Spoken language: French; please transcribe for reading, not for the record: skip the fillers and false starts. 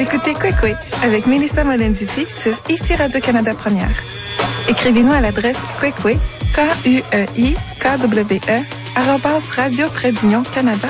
écoutez Kwekwe avec Mélissa Mollin-Dupri sur ICI Radio-Canada Première. Écrivez-nous à l'adresse kwekwe, KUEIKWE, @radio-canada.ca.